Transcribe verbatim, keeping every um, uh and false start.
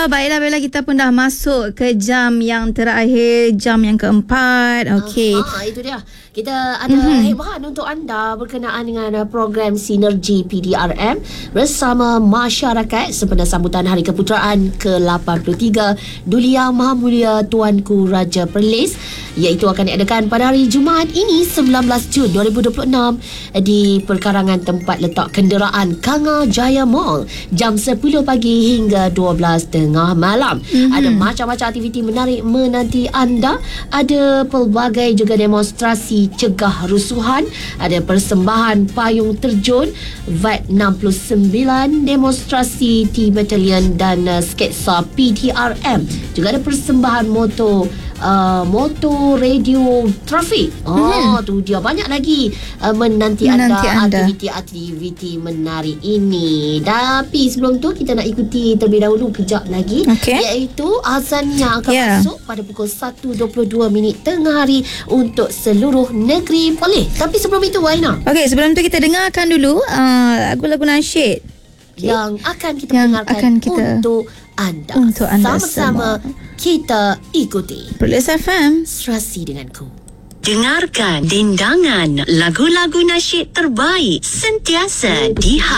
baiklah Bella, kita pun dah masuk ke jam yang terakhir, jam yang keempat. Okey. Ah, itu dia. Kita ada mm-hmm. hebahan untuk anda berkenaan dengan program Sinergi P D R M bersama masyarakat sempena sambutan Hari Keputeraan ke lapan puluh tiga Duli Yang Maha Mulia Tuanku Raja Perlis, iaitu akan diadakan pada hari Jumaat ini sembilan belas Jun dua ribu dua puluh enam di perkarangan tempat letak kenderaan Kanga Jaya Mall jam sepuluh pagi hingga dua belas tengah malam. Mm-hmm. Ada macam-macam aktiviti menarik menanti anda. Ada pelbagai juga demonstrasi cegah rusuhan, ada persembahan payung terjun V A T enam puluh sembilan, demonstrasi T Battalion dan uh, sketsa P D R M. Juga ada persembahan motor Uh, motor radio trafik. Oh, hmm. tu dia banyak lagi uh, menanti, menanti anda, anda aktiviti-aktiviti menarik ini. Tapi sebelum tu kita nak ikuti terlebih dahulu kejap lagi, okay. iaitu azan yang akan yeah. masuk pada pukul satu dua puluh dua minit tengah hari untuk seluruh negeri. Boleh. Tapi sebelum itu, Waina. Okey, sebelum tu kita dengarkan dulu uh, lagu-lagu nasyid okay. yang akan kita yang dengarkan akan kita untuk anda. Untuk anda sama-sama semua. Kita ikuti Perlis F M, Serasi denganku. Dengarkan dendangan lagu-lagu nasyid terbaik sentiasa di